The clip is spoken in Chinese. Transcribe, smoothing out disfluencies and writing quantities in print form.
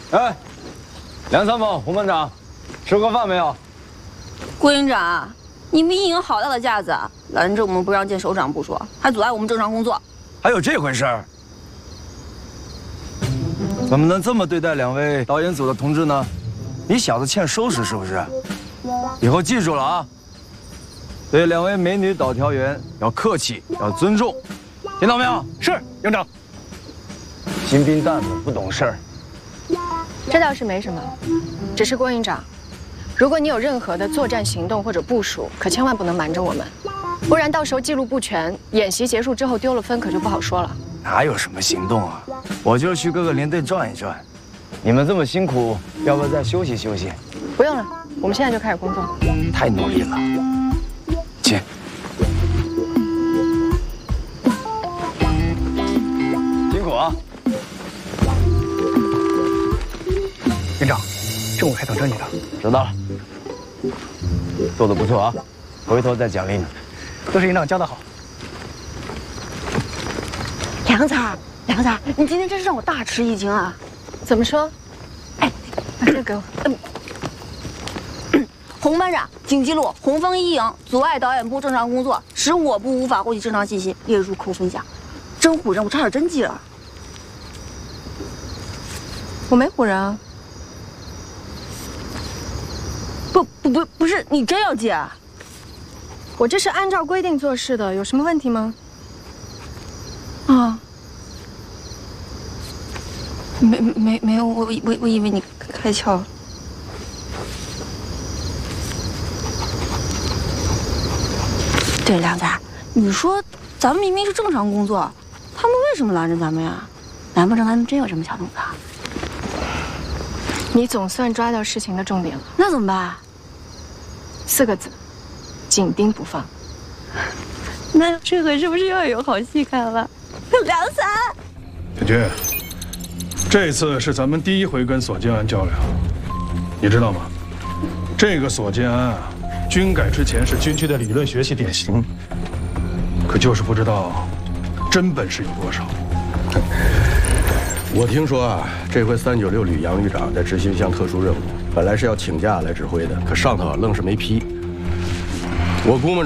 哎，梁参谋、洪班长，吃过饭没有？ 郭营长，你们印营好大的架子，拦着我们不让见首长不说，还阻碍我们正常工作。 还有这回事儿？怎么能这么对待两位导演组的同志呢？你小子欠收拾是不是？以后记住了啊！对两位美女导调员要客气，要尊重，听到没有？ 是，营长。 新兵蛋子不懂事儿。 这倒是没什么，只是郭营长，如果你有任何的作战行动或者部署，可千万不能瞒着我们，不然到时候记录不全，演习结束之后丢了分，可就不好说了。 哪有什么行动啊？我就是去各个连队转一转。你们这么辛苦，要不要再休息休息？ 不用了，我们现在就开始工作。 太努力了，请。辛苦啊！ 营长，中午还等着你呢。 知道了，做得不错啊，回头再奖励你。 都是营长教的好。 梁子，你今天真是让我大吃一惊啊！ 怎么说？哎，把这个给我。 洪班长，请记录：红枫一营阻碍导演部正常工作，使我部无法获取正常信息，列入扣分项。真唬人，我差点真记了。 我没唬人啊。 不是，你真要记啊？ 我这是按照规定做事的，有什么问题吗？ 啊，没有，我以为你开窍了。对，梁子，你说咱们明明是正常工作，他们为什么拦着咱们呀？难不成他们真有什么小动作？ 你总算抓到事情的重点了。 那怎么办 ？4个字，紧盯不放。 那这回是不是又有好戏看了？梁三， 小军，这次是咱们第一回跟索金安较量，你知道吗？这个索金安啊，军改之前是军区的理论学习典型，可就是不知道真本事有多少。 我听说啊，这回396旅杨旅长在执行一项特殊任务，本来是要请假来指挥的，可上头愣是没批。我估摸着。